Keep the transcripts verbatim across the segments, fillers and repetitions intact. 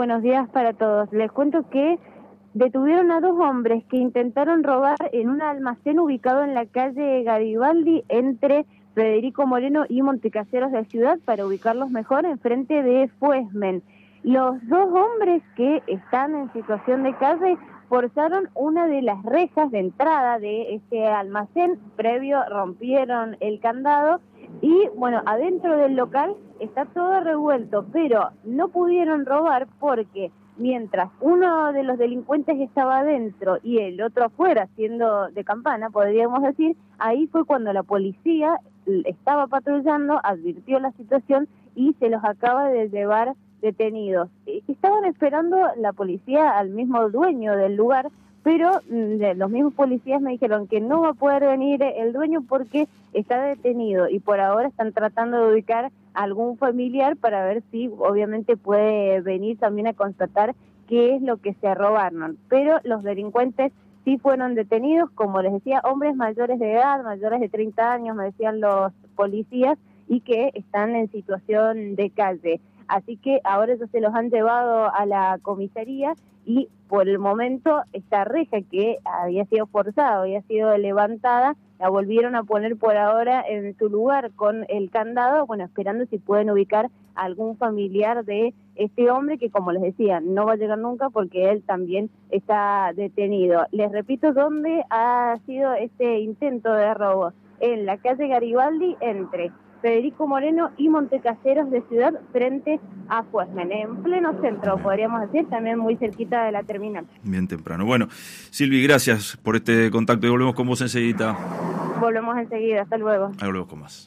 buenos días para todos. Les cuento que detuvieron a dos hombres que intentaron robar en un almacén ubicado en la calle Garibaldi entre Federico Moreno y Montecaseros de Ciudad, para ubicarlos mejor, enfrente de Fuesmen. Los dos hombres que están en situación de calle forzaron una de las rejas de entrada de este almacén, previo rompieron el candado y, bueno, adentro del local está todo revuelto, pero no pudieron robar porque mientras uno de los delincuentes estaba adentro y el otro afuera haciendo de campana, podríamos decir, ahí fue cuando la policía estaba patrullando, advirtió la situación y se los acaba de llevar detenidos. Estaban esperando la policía al mismo dueño del lugar, pero mmm, los mismos policías me dijeron que no va a poder venir el dueño porque está detenido y por ahora están tratando de ubicar a algún familiar para ver si obviamente puede venir también a constatar qué es lo que se robaron. Pero los delincuentes sí fueron detenidos, como les decía, hombres mayores de edad, mayores de treinta años, me decían los policías, y que están en situación de calle. Así que ahora ellos se los han llevado a la comisaría y por el momento esta reja que había sido forzada, había sido levantada, la volvieron a poner por ahora en su lugar con el candado, bueno, esperando si pueden ubicar a algún familiar de este hombre que, como les decía, no va a llegar nunca porque él también está detenido. Les repito dónde ha sido este intento de robo: en la calle Garibaldi entre Federico Moreno y Montecaseros de Ciudad, frente a Fuesmen, en pleno centro, podríamos decir, también muy cerquita de la terminal. Bien temprano. Bueno, Silvi, gracias por este contacto y volvemos con vos enseguida. Volvemos enseguida, hasta luego. Ahora volvemos con más.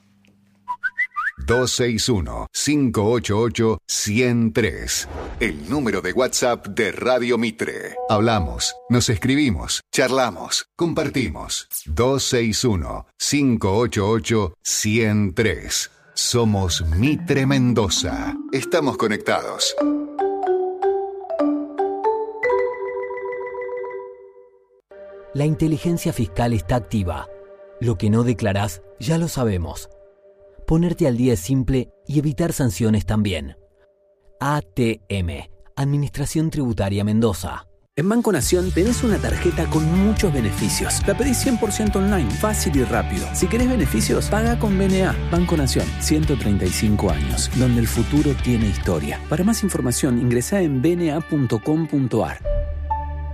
dos seis uno, cinco ocho ocho, uno cero tres. El número de WhatsApp de Radio Mitre. Hablamos, nos escribimos, charlamos, compartimos. dos seis uno, cinco ocho ocho, uno cero tres. Somos Mitre Mendoza. Estamos conectados. La inteligencia fiscal está activa. Lo que no declarás, ya lo sabemos. Ponerte al día es simple y evitar sanciones también. A T M, Administración Tributaria Mendoza. En Banco Nación tenés una tarjeta con muchos beneficios. La pedís cien por ciento online, fácil y rápido. Si querés beneficios, paga con B N A. Banco Nación, ciento treinta y cinco años, donde el futuro tiene historia. Para más información, ingresá en b n a punto com punto a r.